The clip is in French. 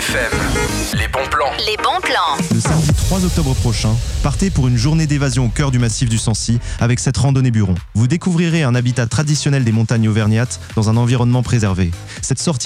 FM. Les bons plans. Les bons plans. Le samedi 3 octobre prochain, partez pour une journée d'évasion au cœur du massif du Sancy avec cette randonnée Buron. Vous découvrirez un habitat traditionnel des montagnes auvergnates dans un environnement préservé. Cette sortie